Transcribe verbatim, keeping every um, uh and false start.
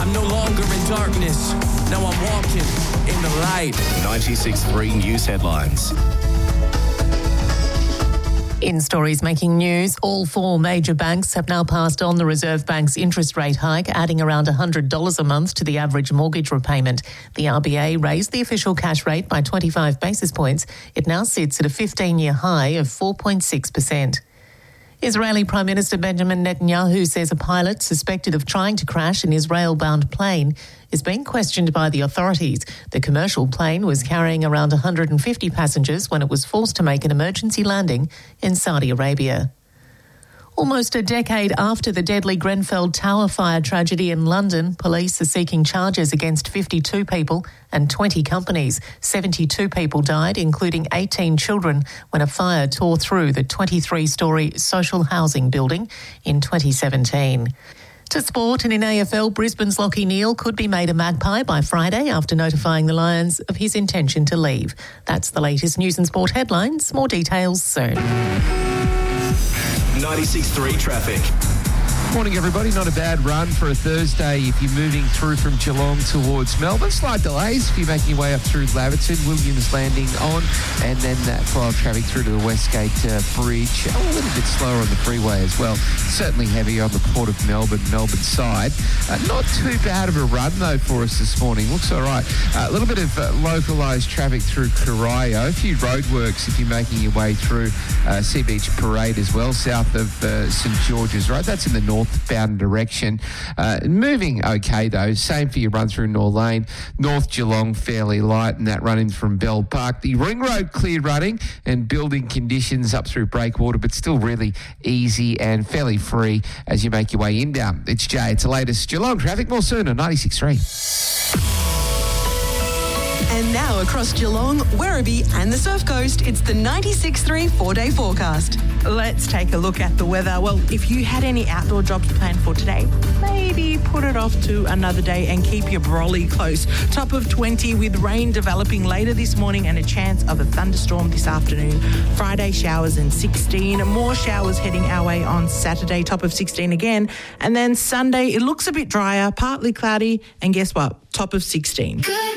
I'm no longer in darkness. Now I'm walking in the light. ninety-six point three News Headlines. In stories making news, all four major banks have now passed on the Reserve Bank's interest rate hike, adding around one hundred dollars a month to the average mortgage repayment. The R B A raised the official cash rate by twenty-five basis points. It now sits at a fifteen-year high of four point six percent. Israeli Prime Minister Benjamin Netanyahu says a pilot suspected of trying to crash an Israel-bound plane is being questioned by the authorities. The commercial plane was carrying around one hundred fifty passengers when it was forced to make an emergency landing in Saudi Arabia. Almost a decade after the deadly Grenfell Tower fire tragedy in London, police are seeking charges against fifty-two people and twenty companies. seventy-two people died, including eighteen children, when a fire tore through the twenty-three-storey social housing building in twenty seventeen. To sport, and in A F L, Brisbane's Lachie Neale could be made a Magpie by Friday after notifying the Lions of his intention to leave. That's the latest news and sport headlines. More details soon. ninety-six point three traffic. Morning, everybody. Not a bad run for a Thursday if you're moving through from Geelong towards Melbourne. Slight delays if you're making your way up through Laverton, Williams Landing on, and then that flow of traffic through to the Westgate uh, Bridge. A little bit slower on the freeway as well. Certainly heavy on the Port of Melbourne, Melbourne side. Uh, not too bad of a run, though, for us this morning. Looks all right. Uh, a little bit of uh, localised traffic through Corio. A few roadworks if you're making your way through uh, Sea Beach Parade as well, south of uh, St George's Road. That's in the north bound direction. Uh, moving okay though. Same for your run through North Lane. North Geelong fairly light, and that running from Bell Park. The Ring Road clear running and building conditions up through Breakwater, but still really easy and fairly free as you make your way in down. It's Jay. It's the latest Geelong traffic. More soon on ninety-six point three. And now across Geelong, Werribee and the Surf Coast, it's the ninety-six point three four-day forecast. Let's take a look at the weather. Well, if you had any outdoor jobs planned for today, maybe put it off to another day and keep your brolly close. Top of twenty with rain developing later this morning and a chance of a thunderstorm this afternoon. Friday showers and sixteen. More showers heading our way on Saturday, top of sixteen again. And then Sunday, it looks a bit drier, partly cloudy, and guess what? Top of sixteen.